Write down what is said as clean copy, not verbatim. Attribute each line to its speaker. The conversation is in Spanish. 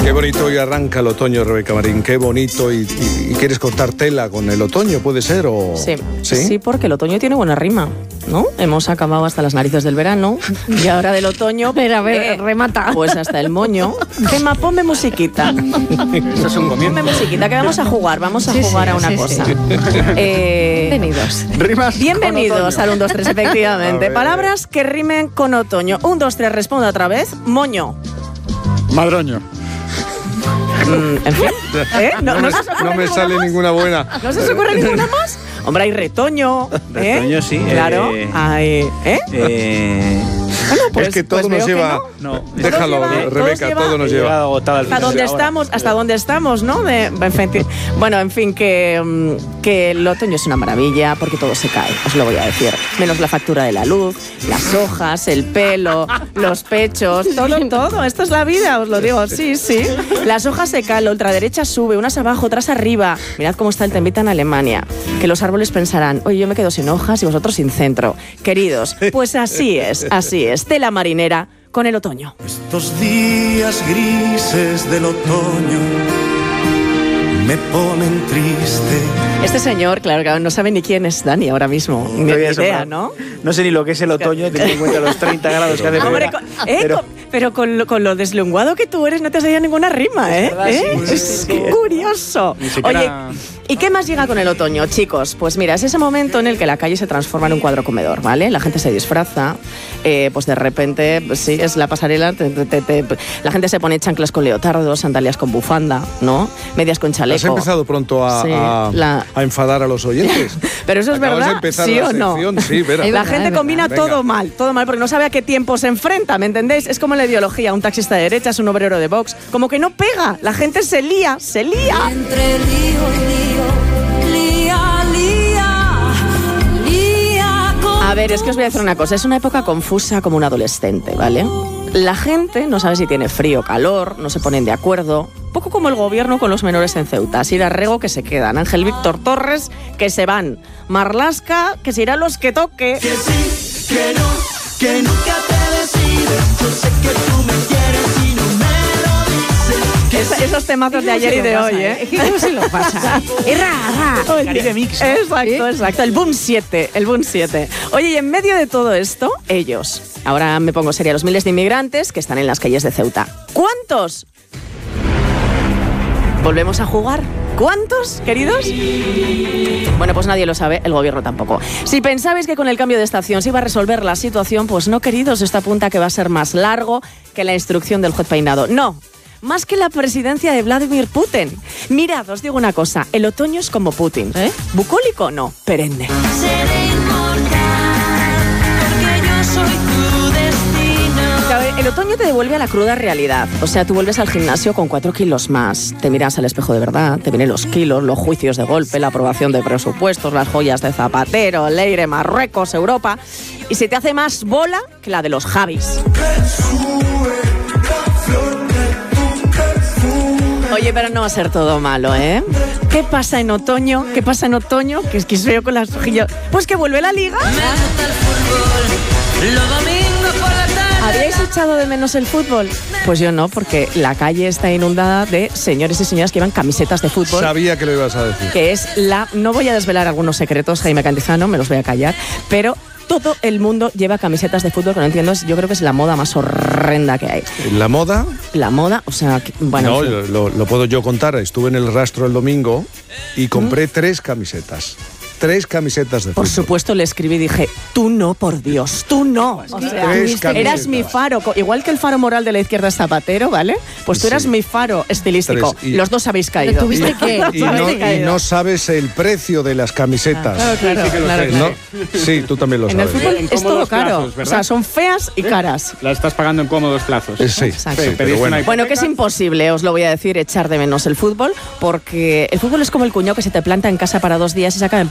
Speaker 1: Qué bonito y arranca el otoño, Rebeca Marín, qué bonito. ¿Y quieres cortar tela con el otoño, puede ser? ¿O...
Speaker 2: Sí, porque el otoño tiene buena rima, ¿no? Hemos acabado hasta las narices del verano y ahora del otoño...
Speaker 3: Pero a ver, remata.
Speaker 2: Pues hasta el moño. Gema, ponme musiquita.
Speaker 4: Eso es un comienzo.
Speaker 2: Ponme musiquita, que vamos a jugar a una cosa.
Speaker 3: Bienvenidos.
Speaker 2: Bienvenidos al 1, 2, 3, efectivamente. Palabras que rimen con otoño. 1, 2, 3, responda otra vez. Moño.
Speaker 4: Madroño.
Speaker 2: En fin.
Speaker 1: No me sale ninguna buena.
Speaker 2: ¿No se os ocurre ninguna más? Hombre, hay retoño.
Speaker 5: Retoño, sí.
Speaker 2: Claro. Hay, Bueno, pues,
Speaker 1: es que todo nos lleva...
Speaker 5: No.
Speaker 1: Déjalo, Rebeca, todo nos lleva.
Speaker 2: Hasta dónde estamos, ¿no? Bueno, en fin, que el otoño es una maravilla porque todo se cae, os lo voy a decir. Menos la factura de la luz, las hojas, el pelo, los pechos, todo. Esto es la vida, os lo digo, sí. Las hojas se caen, la ultraderecha sube, unas abajo, otras arriba. Mirad cómo está el temita en Alemania. Que los árboles pensarán, oye, yo me quedo sin hojas y vosotros sin centro. Queridos, pues así es. Tela marinera con el otoño.
Speaker 6: Estos días grises del otoño me ponen triste.
Speaker 2: Este señor, claro, no sabe ni quién es Dani ahora mismo. Ni idea, ¿no?
Speaker 5: No sé ni lo que es el otoño, teniendo en cuenta los 30 grados que hace
Speaker 2: Hombre,
Speaker 5: fuera.
Speaker 2: pero con lo deslenguado que tú eres no te has salido ninguna rima, ¿eh? Es curioso. Oye, ¿y qué más llega con el otoño, chicos? Pues mira, es ese momento en el que la calle se transforma en un cuadro comedor, ¿vale? La gente se disfraza, pues de repente, sí, es la pasarela, la gente se pone chanclas con leotardos, sandalias con bufanda, ¿no? Medias con chaleco.
Speaker 1: ¿Has empezado pronto a enfadar a los oyentes?
Speaker 2: Pero eso es verdad, ¿sí o no?
Speaker 1: Sí,
Speaker 2: la gente combina todo mal, porque no sabe a qué tiempo se enfrenta, ¿me entendéis? Es como en la ideología, un taxista de derechas, un obrero de Vox, como que no pega, la gente se lía.
Speaker 7: Entre lío
Speaker 2: A ver, es que os voy a decir una cosa, es una época confusa como un adolescente, ¿vale? La gente no sabe si tiene frío o calor, no se ponen de acuerdo. Poco como el gobierno con los menores en Ceuta. Sira Rego, que se quedan. Ángel Víctor Torres, que se van. Marlaska, que se irán los que toque.
Speaker 6: Que sí, que no, que nunca te decides. Yo sé que tú me quieres y no me lo dices.
Speaker 2: Esos temazos de ayer y de hoy, ¿eh?
Speaker 3: ¿Cómo se lo pasa?
Speaker 5: Caribe Mix.
Speaker 2: Exacto. El Boom 7. Oye, y en medio de todo esto, ellos. Ahora me pongo seria, los miles de inmigrantes que están en las calles de Ceuta. ¿Cuántos? ¿Volvemos a jugar? ¿Cuántos, queridos? Bueno, pues nadie lo sabe, el gobierno tampoco. Si pensabais que con el cambio de estación se iba a resolver la situación, pues no, queridos, esto apunta que va a ser más largo que la instrucción del juez Peinado. No, más que la presidencia de Vladimir Putin. Mirad, os digo una cosa, el otoño es como Putin. Bucólico, no, perenne.
Speaker 7: seré inmortal, porque yo soy tu destino.
Speaker 2: El otoño te devuelve a la cruda realidad. O sea, tú vuelves al gimnasio con 4 kilos más. Te miras al espejo de verdad, te vienen los kilos, los juicios de golpe, la aprobación de presupuestos, las joyas de Zapatero, Leire, Marruecos, Europa. Y se te hace más bola que la de los Javis. Oye, pero no va a ser todo malo, ¿eh? ¿Qué pasa en otoño? Que es que veo con las hojillas. Pues que vuelve la liga.
Speaker 7: Me gusta el fútbol, los domingos por la tarde.
Speaker 2: ¿Habíais echado de menos el fútbol? Pues yo no, porque la calle está inundada de señores y señoras que llevan camisetas de fútbol.
Speaker 1: Sabía que lo ibas a decir.
Speaker 2: Que es no voy a desvelar algunos secretos, Jaime Cantizano, me los voy a callar, pero todo el mundo lleva camisetas de fútbol, que no entiendo, yo creo que es la moda más horrenda que hay.
Speaker 1: ¿La moda?
Speaker 2: La moda, o sea, bueno...
Speaker 1: No,
Speaker 2: en fin.
Speaker 1: lo puedo yo contar. Estuve en el Rastro el domingo y compré 3 camisetas. 3 camisetas de fútbol.
Speaker 2: Por supuesto le escribí y dije, tú no, por Dios, tú no. O sea,
Speaker 1: 3 camisetas.
Speaker 2: eras mi faro, igual que el faro moral de la izquierda es Zapatero, ¿vale? Pues tú eras mi faro estilístico.
Speaker 1: 3,
Speaker 2: Los dos habéis caído.
Speaker 3: ¿Tuviste qué?
Speaker 1: Y no sabes el precio de las camisetas.
Speaker 2: Claro.
Speaker 1: Sí, tú también lo
Speaker 2: En el
Speaker 1: sabes.
Speaker 2: fútbol
Speaker 4: En
Speaker 2: es todo
Speaker 4: cómodos
Speaker 2: caro.
Speaker 4: plazos, ¿verdad?
Speaker 2: O sea, son feas y caras.
Speaker 4: La estás pagando en cómodos plazos.
Speaker 1: Sí,
Speaker 2: Exacto.
Speaker 1: sí, pero bueno.
Speaker 2: Bueno, que es imposible, os lo voy a decir, echar de menos el fútbol, porque el fútbol es como el cuñado que se te planta en casa para 2 días y se acaba